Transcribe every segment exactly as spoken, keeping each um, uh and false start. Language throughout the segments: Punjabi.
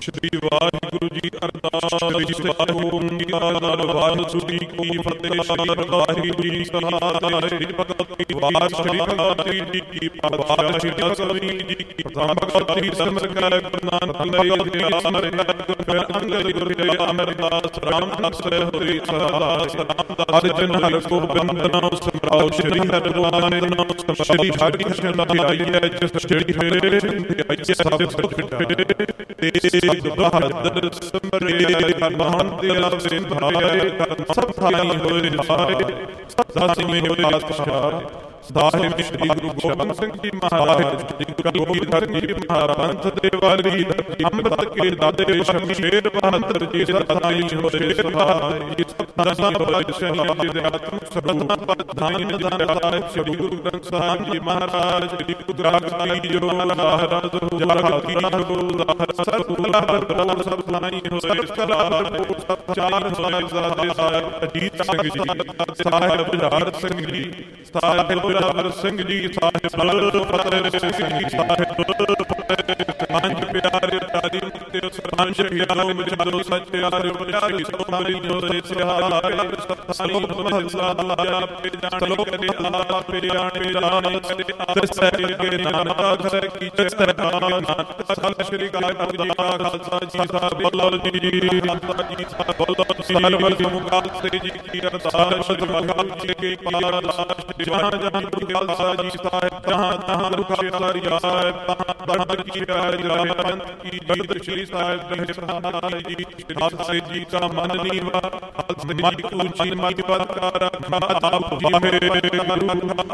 ਸ਼੍ਰੀ ਵਾਹਿਗੁਰੂ ਜੀ ਅਰਦਾਸ। ਸ਼੍ਰੀ ਵਾਹਿਗੁਰੂ ਵਾਹਿਗੁਰੂ ਜੀ ਕੀ ਫਤਿਹ। ਸ਼੍ਰੀ ਵਾਹਿਗੁਰੂ ਜੀ ਸਹਾਇ। ਸ਼੍ਰੀ ਭਗਤੀ ਵਾਰ ਸ਼੍ਰੀ ਭਗਤੀ ਜੀ ਕੀ ਪਵਾਰ। ਸ਼੍ਰੀ ਭਗਤੀ ਜੀ ਕੀ ਭਗਤੀ ਸਿਮਰ ਕੈ ਗੁਰੂ ਨਾਨਕ ਲਈ ਆਸਰੇ ਗੁਰ ਅੰਗਦ ਗੁਰ ਦੇ ਅਮਰਦਾਸ ਰਾਮ ਅਸਰੇ ਹੋਈ ਸਹਾਇ। ਅਰਜਨ ਹਰਿ ਗੋਬਿੰਦ ਨਾਮ ਸਿਮਰਾਓ। ਸ਼੍ਰੀ ਹਰਿ ਨਾਮ ਸ਼੍ਰੀ ਹਰਿ ਕ੍ਰਿਸ਼ਨ ਧਿਆਈਐ। ਜਿਸ ਜਿਹੜੀ ਫੇਰੇ ਧਿਆਈਐ ਸਭ ਸੁਖ ਤੇ ਬਹਾਦਰ ਸਿਮਰੇ ਮਹਾਨ ਦਿਆ ਸਿੰਧਾਏ। ਸਭ ਥਾਈ ਹੋਏ ਸਾਰੇ ਸਦਾ ਸਿਮੇ ਹੋਏ ਆਸਕਾਰ। ਸਾਹਿਬ ਸ਼੍ਰੀ ਗੁਰੂ ਗੋਬਿੰਦ ਸਿੰਘ ਜੀ ਮਹਾਰਾਜ ਜੀ ਗੋਬਿੰਦ ਸਿੰਘ ਜੀ ਮਹਾਰਾਜ ਪੰਥ ਦੇ ਵਾਲੀ ਅੰਮ੍ਰਿਤ ਕੇ ਦਾਤੇ ਸ਼ਮਸ਼ੇਰ ਬਹਾਦਰ ਜੀ ਸਤਾਈ ਹੋਏ ਸਹਾਇ। ਦਸਾਂ ਪਾਤਸ਼ਾਹਾਂ ਜੀ ਦੇ ਆਤਮ ਸਰੂਪ ਧਾਈ ਨਦਾਇ ਸ਼੍ਰੀ ਗੁਰੂ ਗ੍ਰੰਥ ਸਾਹਿਬ ਜੀ ਮਹਾਰਾਜ ਸ਼੍ਰੀ ਗੁਰੂ ਗ੍ਰੰਥ ਜੀ ਜੋ ਮਹਾਰਾਜ ਜਲਾਤੀ ਗੁਰੂ ਸਤਿਗੁਰੂ ਹਰਿ ਸਭ ਧਾਈ ਹੋਏ ਸਹਾਇ। ਸਭ ਚਾਰ ਹੋਏ ਸਾਦੇ ਸਾਹਿਬ ਅਜੀਤ ਸਿੰਘ ਜੀ ਸਾਹਿਬ ਜੁਝਾਰ ਸਿੰਘ ਜੀ ਸਾਹਿਬ ਬਹਾਦਰ ਸਿੰਘ ਜੀ ਸਾਹਿਬ ਫਤਿਹ ਸਿੰਘ ਜੀ ਸਾਹਿਬ ਪੰਜ ਪਿਆਰੇ ਤਾਰੀ ਮੁਕਤੇ ਪੰਜ ਪਿਆਰੇ ਵਿਚਾਰੋ ਸੱਚਿਆਰੇ ਵਿਚਾਰੀ ਸੋਮਰੀ ਜੋਰੇ ਸਿਹਾਰੇ ਸਤਾਈ ਮਹਲਾ ਆਪੇ ਜਾਣੇ ਕਰੇ ਆਪੇ ਜਾਣੇ ਜਾਣੇ ਦਸੈ ਕੇ ਨਾਨਕ ਸਰ ਕੀ ਚਰਤਾ ਨਾਨਕ ਸਤਿ ਸ਼੍ਰੀ ਅਕਾਲ ਜੀ ਖਾਲਸਾ ਜੀ ਸਾਹਿਬ ਬੋਲੋ ਜੀ ਖਾਲਸਾ ਜੀ ਸਾਹਿਬ ਬੋਲੋ ਸਰਵਲ ਸਮੁਖਾਲ ਸੇ ਜੀ ਕੀ ਅਰਦਾਸ ਸਮੁਖਾਲ ਜੀ ਕੇ ਪਾਰਦਾਸ ਜਵਾਨ ਜਹਾਨ ਖਾਲਸਾ ਜੀ ਸਾਹਿਬ ਜਹਾਂ ਤਹਾਂ ਰੁਖੇ ਸਾਰੀਆ ਸਾਹਿਬ ਤਹਾਂ ਤਹਾਂ ਕੀ ਪਿਆਰੇ ਰਾਮ ਪੰਥ ਕੀ ਜੀਤ ਸ਼੍ਰੀ ਸਾਹਿਬ ਦੇ ਸਹਾਈ ਜੀ ਖਾਲਸਾ ਜੀ ਕਾ ਮਨ ਨੀਵਾ ਖਾਲਸਾ ਜੀ ਕੋ ਜੀ ਮਤ ਪਤਕਾਰ ਆਪ ਵਾਹਿਗੁਰੂ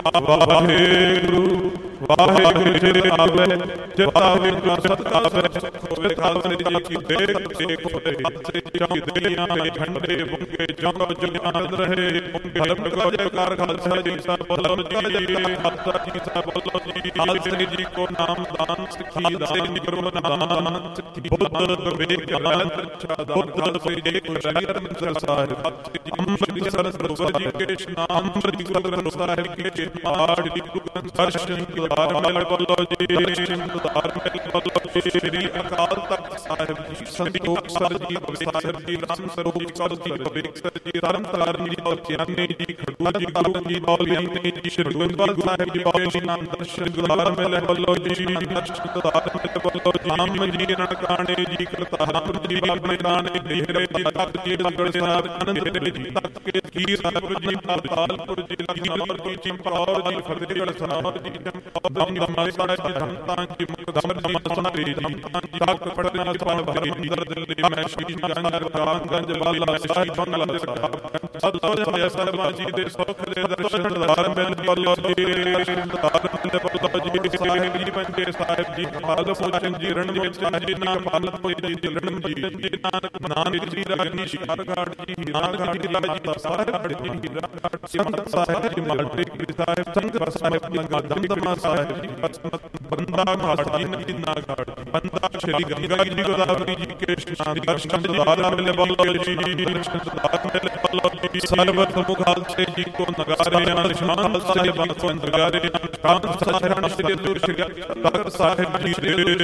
ਵਾਹਿਗੁਰੂ ਵਾਹਿਗੁਰੂ ਜੀ ਆਵੇ ਜਤਾਵੇ ਸਤਿਕਾਰ ਹੋਵੇ। ਖਾਲਸਾ ਜੀ ਕੀ ਦੇਖ ਦੇਖ ਹੋਵੇ ਖਾਲਸੇ ਜੀ ਦੇਆਂ ਦੇ ਝੰਡੇ ਬੁੰਗੇ ਜੰਗ ਜੁਗਾਨ ਰਹੇ ਭਲਮ ਕੋ ਜੈਕਾਰ ਖਾਲਸਾ ਜੀ ਸਾਹਿਬ ਬੋਲੋ ਜੀ ਖਾਲਸਾ ਜੀ ਸਾਹਿਬ ਬੋਲੋ ਜੀ ਖਾਲਸਾ ਜੀ ਕੋ ਨਾਮ ਦਾਨ ਸਿੱਖੀ ਦਾਨ ਗੁਰੂ ਨਾਨਕ ਸਿੱਖੀ ਬੁੱਧ ਵਿਵੇਕ ਅਨੰਤ ਬੁੱਧ ਸੇ ਕੋ ਸ਼ਹਿਰ ਮੰਦਰ ਸਾਹਿਬ ਅੰਮ੍ਰਿਤ ਸਰਸਵਤੀ ਜੀ ਕੇ ਨਾਮ ਅੰਮ੍ਰਿਤ ਗੁਰੂ ਸਾਹਿਬ ਕੇ ਪਾੜ ਦੀ ਗੁਰੂ ਦਰਸ਼ਨ ਕੀ ਵਾਰ ਮਲ ਬੋਲੋ ਜੀ ਸਿੰਧਾਰ ਮਲ ਬੋਲੋ ਸ੍ਰੀ ਅਕਾਲ ਤਖਤ ਸਾਹਿਬ ਜੀ ਸੰਤੋਖ ਸਰ ਜੀ ਸਾਹਿਬ ਜੀ ਰਾਮ ਸਰੂਪ ਸਰ ਜੀ ਵਿਵੇਕ ਸਰ ਜੀ ਧਰਮ ਤਾਰਨ ਜੀ ਔਰ ਗਿਆਨੀ ਜੀ ਖੜੂਆ ਜੀ ਗੁਰੂ ਜੀ ਬੋਲਿਆਂ ਜੀ ਸ਼੍ਰੀ ਗੁਰਬਾਣੀ ਸਾਹਿਬ ਜੀ ਬੋਲੇ ਨਾਮ ਦਰਸ਼ਨ ਗੁਰਬਾਰ ਮਿਲ ਬੋਲੋ ਜੀ ਦਰਸ਼ਨ ਤਾਰ ਮਿਲ ਬੋਲੋ ਜੀ ਨਾਮ ਜੀ ਨਨਕਾਣੇ ਜੀ ਕਰਤਾਰ ਜੀ ਆਪਣੇ ਨਾਨੇ ਦੇਹਰੇ ਜੀ ਤਖਤ ਜੀ ਲੰਗੜ ਸਾਹਿਬ ਅਨੰਦ ਜੀ ਤਖਤ ਕੇ ਕੀ ਸਾਹਿਬ ਜੀ ਪਾਤਾਲਪੁਰ ਜੀ ਲਖਨੌਰ ਜੀ ਚੰਪਾਰ ਜੀ ਫਤਿਹਗੜ੍ਹ ਸਾਹਿਬ ਜੀ ਦਮ ਦਮ ਸਾਹਿਬ ਜੀ ਧੰਤਾਂ ਜੀ ਮੁਕਦਮਰ ਜੀ ਸੁਨਾਰੀ ਜੀ ਤਖਤ ਪੜਨਾ ਸਪਨ ਭਾਰੀ ਅੰਦਰ ਦਿੱਲੀ ਮੈਂ ਸ਼੍ਰੀ ਗੰਜ ਗੰਜ ਵਾਲਾ ਸ਼੍ਰੀ ਬੰਗਲਾ ਸਾਹਿਬ ਸਦ ਸੋਇਆ ਸਾਹਿਬ ਜੀ ਦੇ ਸੁਖ ਦੇ ਦਰਸ਼ਨ ਦਾਰ ਮਿਲ ਬੋਲੋ ਜੀ ਦਾਰ ਮਿਲ ਬੋਲੋ ਜੀ ਸਾਹਿਬ ਜੀ ਪੰਜੇ ਸਾਹਿਬ ਜੀ ਹਾਲਪੁਰ ਸਿੰਘ ਜੀ ਰਣਜੀਤ ਸਿੰਘ ਜੀ ਨਾਮ ਹਾਲਪੁਰ ਜੀ ਦਿਲੜਮ ਜੀ ਨਾਨਕ ਨਾਨਕ ਜੀ ਰਾਗਨੀ ਸ਼ਿਕਾਰਗੜ ਜੀ ਨਾਨਕ ਜੀ ਦਾ ਸਾਹਿਬ ਜੀ ਸਿਮਰਤ ਸਾਹਿਬ ਜੀ ਮਾਲਟੇ ਕੀ ਸਾਹਿਬ ਸੰਗਤ ਸਾਹਿਬ ਜੀ ਦਮਦਮਾ ਸਾਹਿਬ ਜੀ ਬੰਦਾ ਘਾਟ ਜੀ ਨਗੀਨਾ ਘਾਟ ਬੰਦਾ ਸ਼੍ਰੀ ਗੰਗਾ ਜੀ ਗੋਦਾਵਰੀ ਜੀ ਕੇ ਇਸ਼ਨਾਨ ਦਰਸ਼ਨ ਦਾਰ ਮਿਲ ਬੋਲੋ ਜੀ ਦਰਸ਼ਨ ਦਾਰ ਮਿਲ ਬੋਲੋ ਜੀ ਸਰਬਤ ਮੁਖਾਲ ਸੇ ਜੀ ਕੋ ਨਗਾਰੇ ਨਾਲ ਸ਼ਮਾਲ ਸੇ ਬੰਦ ਨਗਾਰੇ ਕਾਂਤ ਸਾਹਿਬ ਸ਼੍ਰੀ ਦੂਰ ਸ਼੍ਰੀ ਤਖਤ ਸਾਹਿਬ ਜੀ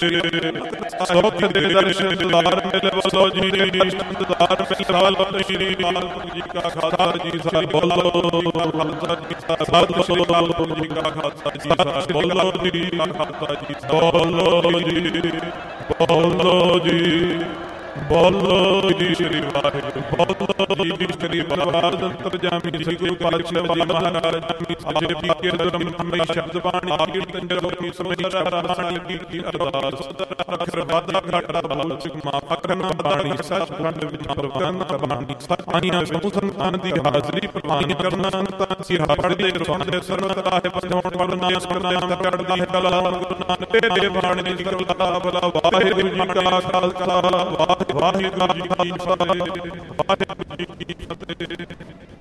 ਸੋਖ ਦੇ ਦਰਸ਼ਨ ਦਾਰ ਮਿਲ ਬੋਲੋ ਜੀ ਦਰਸ਼ਨ ਦਾਰ ਮਿਲ ਬੋਲੋ ਸ਼੍ਰੀ ਵਾਹਿਗੁਰੂ ਜੀ ਕਾ ਖਾਲਸਾ ਜੀ ਸਾਹਿਬ ਬੋਲੋ ਖਾਲਸਾ ਜੀ ਸਾਹਿਬ ਬੋਲੋ ਜੀ ਕਾ ਖਾਲਸਾ ਜੀ ਸਾਹਿਬ ਬੋਲੋ ਜੀ ਖਾਲਸਾ ਜੀ ਬੋਲੋ ਜੀ ਬੋਲੋ ਜੀ ਬੋਲੋ ਜੀ ਸ਼੍ਰੀ ਵਾਹਿਗੁਰੂ ਬੋਲੋ ਜੀ ਸ਼੍ਰੀ ਵਾਹਿਗੁਰੂ ਅੰਤਰਜਾਮੀ ਜੀ ਗੁਰੂ ਪਾਤਸ਼ਾਹ ਜੀ ਮਹਾਰਾਜ ਜੀ ਸਾਡੇ ਪੀਕੇ ਧਰਮ ਹਮੇ ਸ਼ਬਦ ਬਾਣੀ ਕੀਰਤਨ ਜਲੋਕੀ ਸਮਝੀ ਸ਼ਬਦਾਂ ਕੀ ਅਰਦਾਸ ਅਖਰ ਵਾਦਾ ਘਾਟਾ ਬਲ ਸਿਕਮਾ ਫਕਰਨਾ ਬਾਣੀ ਸੱਚ ਖੰਡ ਵਿੱਚ ਪ੍ਰਵਾਨ ਕਰਨੀ ਸਤਾਈਆਂ ਸਮੂਹ ਸੰਤਾਨ ਦੀ ਹਾਜ਼ਰੀ ਪ੍ਰਵਾਨ ਕਰਨਾ ਤਾਂ ਸਿਹਾ ਪੜਦੇ ਰਸੋਂ ਸਰਨਤ ਆਏ ਪਛੋਣ ਵਰਨਾ ਸਰਨਾਮ ਕੱਢਦੀ ਹੈ ਕਲਾ ਗੁਰੂ ਨਾਨਕ ਦੇ ਬਾਣੀ ਦੀ ਕਰਲਾ ਬਲਾ ਵਾਹਿਗੁਰੂ ਜੀ ਕਾ ਖਾਲਸਾ ਵਾਹਿਗੁਰੂ ਜੀ ਕੀ ਫਤਿਹ ਵਾਹਿਗੁਰੂ ਜੀ ਕੀ ਫਤਿਹ।